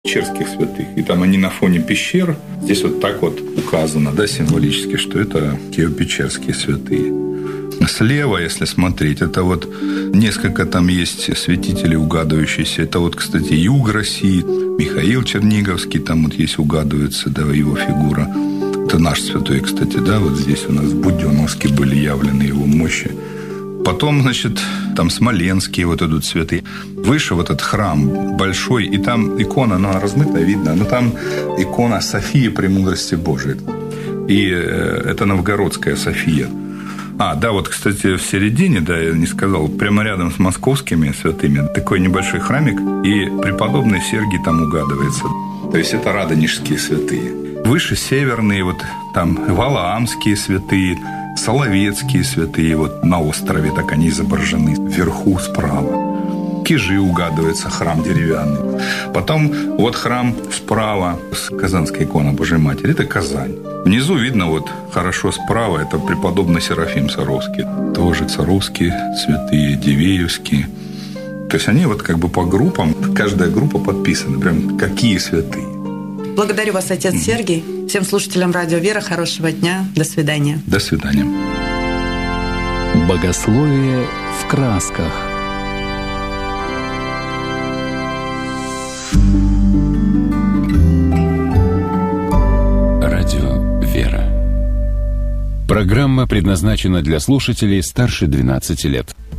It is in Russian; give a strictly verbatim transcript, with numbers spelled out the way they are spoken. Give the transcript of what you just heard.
Черских святых. И там они на фоне пещер. Здесь вот так вот указано, да, символически, что это Киево-Печерские святые. Слева, если смотреть, это вот несколько там есть святителей угадывающиеся. Это вот, кстати, юг России, Михаил Черниговский, там вот есть угадывается, да, его фигура. Это наш святой, кстати, да, вот здесь у нас в Буденновске были явлены его мощи. Потом, значит, там Смоленские вот идут святые. Выше вот этот храм большой, и там икона, она размытая, видно, но там икона Софии Премудрости Божией. И это Новгородская София. А, да, вот, кстати, в середине, да, я не сказал, прямо рядом с московскими святыми такой небольшой храмик, и преподобный Сергий там угадывается. То есть это радонежские святые. Выше северные, вот там Валаамские святые, Соловецкие святые, вот на острове так они изображены, вверху справа. Кижи угадывается, храм деревянный. Потом вот храм справа, Казанская икона Божьей Матери, это Казань. Внизу видно вот хорошо справа, это преподобный Серафим Саровский. Тоже царовские святые, Дивеевские. То есть они вот как бы по группам, каждая группа подписана, прям какие святые. Благодарю вас, отец Сергий. Всем слушателям Радио Вера хорошего дня. До свидания. До свидания. Богословие в красках. Радио Вера. Программа предназначена для слушателей старше двенадцати лет.